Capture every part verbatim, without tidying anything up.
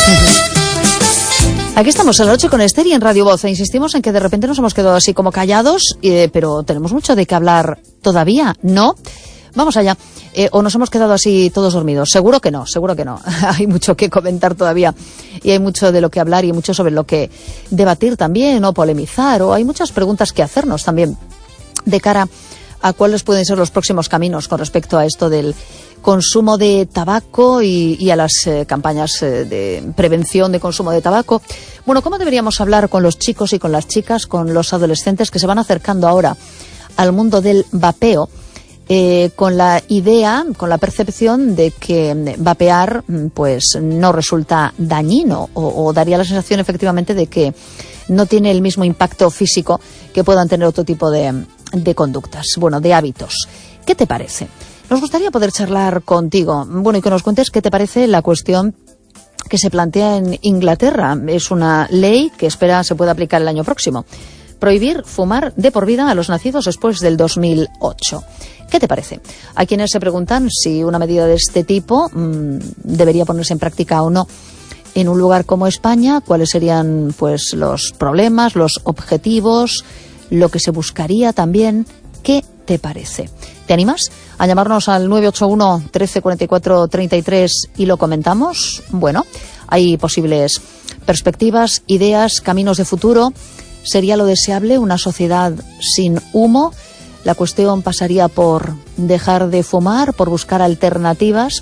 Aquí estamos en la noche con Esther y en Radio Voz. E insistimos en que de repente nos hemos quedado así como callados, eh, pero tenemos mucho de qué hablar todavía, ¿no? Vamos allá. Eh, ¿O nos hemos quedado así todos dormidos? Seguro que no, seguro que no. Hay mucho que comentar todavía y hay mucho de lo que hablar y mucho sobre lo que debatir también o polemizar, o hay muchas preguntas que hacernos también de cara a cuáles pueden ser los próximos caminos con respecto a esto del consumo de tabaco y, y a las eh, campañas eh, de prevención de consumo de tabaco. Bueno, ¿cómo deberíamos hablar con los chicos y con las chicas, con los adolescentes que se van acercando ahora al mundo del vapeo? Eh, con la idea, con la percepción de que vapear pues no resulta dañino o, o daría la sensación efectivamente de que no tiene el mismo impacto físico que puedan tener otro tipo de, de conductas, bueno, de hábitos. ¿Qué te parece? Nos gustaría poder charlar contigo, bueno, y que nos cuentes qué te parece la cuestión que se plantea en Inglaterra. Es una ley que espera se pueda aplicar el año próximo. Prohibir fumar de por vida a los nacidos después del dos mil ocho. ¿Qué te parece? Hay quienes se preguntan si una medida de este tipo mmm, debería ponerse en práctica o no en un lugar como España, cuáles serían pues los problemas, los objetivos, lo que se buscaría también. ¿Qué te parece? ¿Te animas a llamarnos al nueve ocho uno, trece cuarenta y cuatro, treinta y tres y lo comentamos? Bueno, hay posibles perspectivas, ideas, caminos de futuro. ¿Sería lo deseable una sociedad sin humo? La cuestión pasaría por dejar de fumar, por buscar alternativas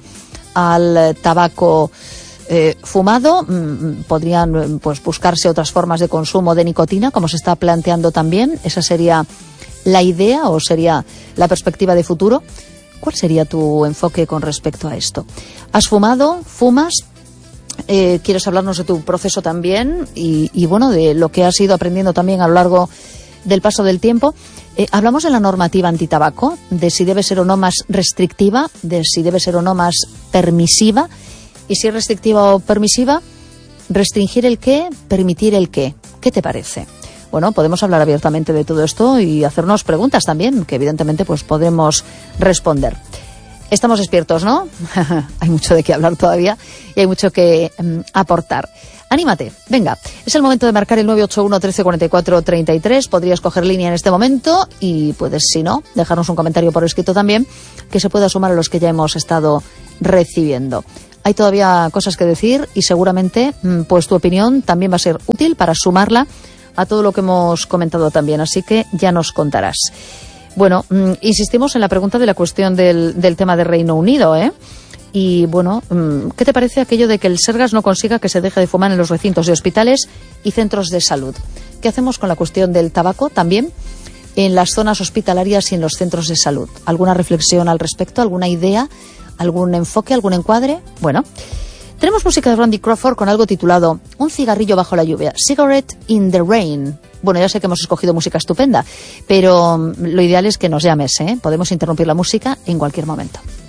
al tabaco eh, fumado. Mm, podrían pues buscarse otras formas de consumo de nicotina, como se está planteando también. ¿Esa sería la idea o sería la perspectiva de futuro? ¿Cuál sería tu enfoque con respecto a esto? ¿Has fumado? ¿Fumas? Eh, ¿Quieres hablarnos de tu proceso también? Y, y bueno, de lo que has ido aprendiendo también a lo largo del paso del tiempo. Eh, hablamos de la normativa antitabaco, de si debe ser o no más restrictiva, de si debe ser o no más permisiva, y si es restrictiva o permisiva, restringir el qué, permitir el qué. ¿Qué te parece? Bueno, podemos hablar abiertamente de todo esto y hacernos preguntas también, que evidentemente pues podemos responder. Estamos despiertos, ¿no? Hay mucho de qué hablar todavía y hay mucho que um, aportar. Anímate, venga, es el momento de marcar el nueve ocho uno, trece cuarenta y cuatro, treinta y tres. Podrías coger línea en este momento y puedes, si no, dejarnos un comentario por escrito también que se pueda sumar a los que ya hemos estado recibiendo. Hay todavía cosas que decir y seguramente pues tu opinión también va a ser útil para sumarla a todo lo que hemos comentado también, así que ya nos contarás. Bueno, mmm, insistimos en la pregunta de la cuestión del, del tema de Reino Unido, ¿eh? Y bueno, ¿qué te parece aquello de que el Sergas no consiga que se deje de fumar en los recintos de hospitales y centros de salud? ¿Qué hacemos con la cuestión del tabaco también en las zonas hospitalarias y en los centros de salud? ¿Alguna reflexión al respecto? ¿Alguna idea? ¿Algún enfoque? ¿Algún encuadre? Bueno, tenemos música de Randy Crawford con algo titulado Un cigarrillo bajo la lluvia, Cigarette in the Rain. Bueno, ya sé que hemos escogido música estupenda, pero lo ideal es que nos llames, ¿eh? Podemos interrumpir la música en cualquier momento.